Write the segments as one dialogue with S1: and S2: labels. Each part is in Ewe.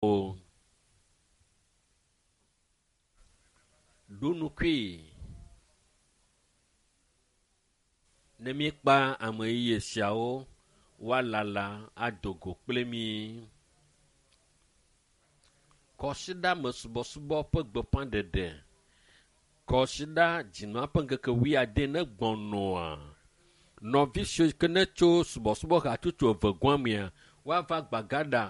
S1: o dunukui ne miekpa ame yiye siawo woalala adogo kple mi kɔsiɖa me subɔsubɔ ƒe gbeƒãɖeɖe kɔsiɖa dzina ƒe ŋkeke 10 ne gbɔnɔa nɔvi siwo ke ne tso subɔsubɔ hatsotso evegɔa mea woava gbagaɖa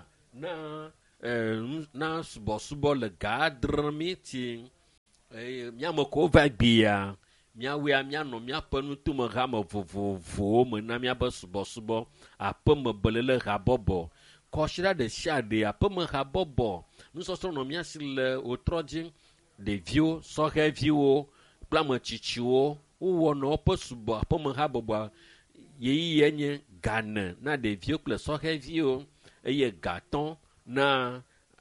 S1: na subɔsubɔ le ga adre ti miame ko va gbia miawoa mianɔ miaƒe nutomehame vovovowo me na miabe subɔsubɔ aƒeme belele habɔbɔ kɔsiɖa ɖe sia ɖe aƒeme habɔbɔ nusɔsrɔ̃ nɔ miasi le wotrɔ dzi ɖeviwo sɔhɛviwo kple ametsitsiwo wowɔnɔ woƒe subɔ aƒeme habɔbɔ yeyiye nye gane na ɖeviwo kple sɔhɛviwo eye gatɔ na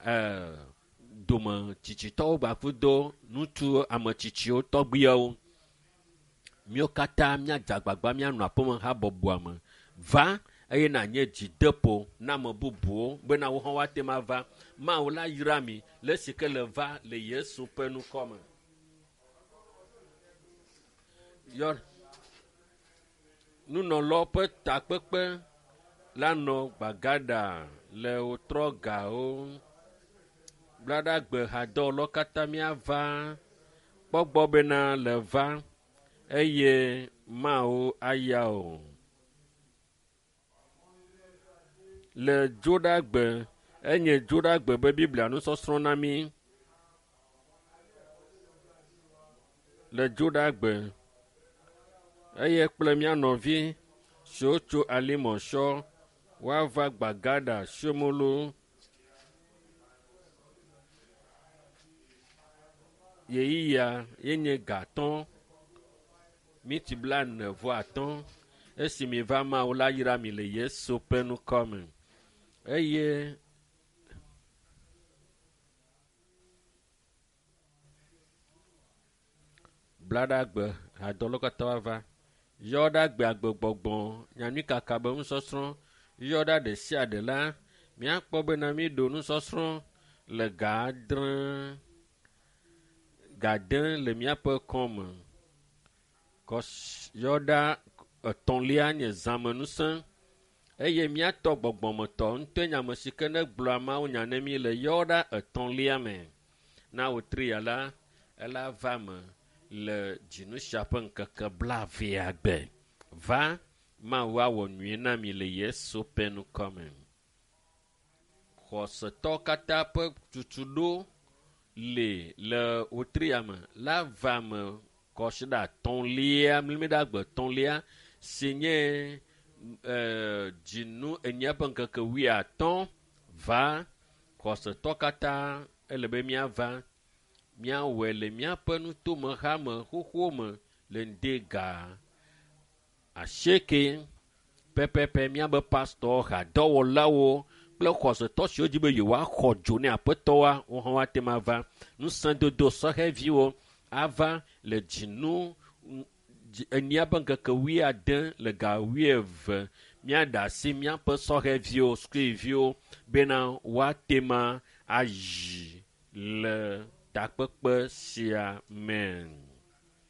S1: dome tsitsitɔwo gbafudo ŋutsu ametsitsiwo tɔgbiawo mío katã míadza agbagba míanɔ aƒeme habɔbɔa me va eye nanye dzideƒo na ame bubuwo bena wo hã woate ma va mawo la yra mi le si ke le va le Yesu ƒe nukɔme yɔ nunɔlɔ ƒe takpekpe la nɔ gbagaɖa le wotrɔ gawo blaɖagbe hadɔwɔlɔ katã miava kpɔgbɔ bena le va eye mawo aya o le dzoɖagbe enye dzoɖagbe be biblia nusɔsrɔ̃ na mi le dzoɖagbe eye kple mia nɔvi siwo tso alimɔsɔ woava gbagaɖa siomolo yeyiya yenye gatɔ miti 45 esi mi va mawo la yra mi le Yesu ƒe nukɔme eye blaɖagbe hadɔlɔ katã wava yɔɖagbe agbegbɔgbɔ nyanu kaka be nusɔsrɔ̃ yɔɖa ɖe sia ɖe la míakpɔ bena mi ɖo nusɔsrɔ̃ le ga adre le míaƒe kɔme yɔɖa etɔ̃lia nye zãmenusẽ eye míatɔ gbɔgbɔmetɔ ŋutɔ nyame si ke ne gblɔa mawo nya ne mi le yɔɖa etɔ̃lia me na wotria la ela va me le dzinusia ƒe ŋkeke 20 gbe va mawo awɔ nyuie na mi le Yesu ƒe nukɔme xɔsetɔ katã ƒe tutuɖo le wotria me la va me kɔsiɖa tɔ̃lia mlimiɖagbe tɔ̃lia si nye dzinu enyia ƒe ŋkeke 15 va xɔsetɔ katã ele be miava miawɔe le míaƒe nutomehame xoxome le ŋdega 90 pɛpɛpɛ míabe pastɔwo hadɔwɔlawo kple xɔsetɔ siwo dzi be yewoaxɔ dzo ne aƒetɔwa wo hã woate ma va nusẽdodo sɔhɛviwo ava le dzinu enyia ƒe ŋkeke 10 le ga 12 míaɖe asi míaƒe sɔhɛviwo skuiviwo bena woate ma ayi le takpekpe sia me.